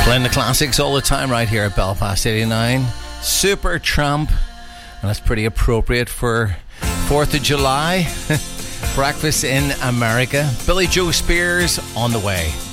Playing the classics all the time right here at Belfast 89. Super Tramp. And that's pretty appropriate for 4th of July. Breakfast in America. Billy Joe Spears on the way.